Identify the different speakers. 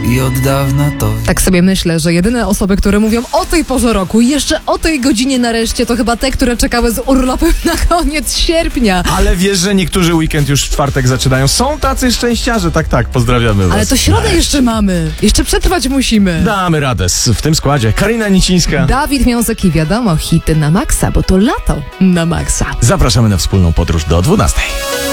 Speaker 1: i od dawna to...
Speaker 2: Tak sobie myślę, że jedyne osoby, które mówią o tej porze roku i jeszcze o tej godzinie nareszcie, to chyba te, które czekały z urlopem na koniec sierpnia.
Speaker 3: Ale wiesz, że niektórzy weekend już w czwartek zaczynają. Są tacy szczęściarze, tak, pozdrawiamy was.
Speaker 2: Ale to środę jeszcze mamy. Jeszcze przetrwać musimy.
Speaker 3: Damy radę w tym składzie. Karina Nicińska.
Speaker 2: Dawid Miąsek i wiadomo, hity na maksa, bo to lato na maksa.
Speaker 3: Zapraszamy na wspólną podróż do 12.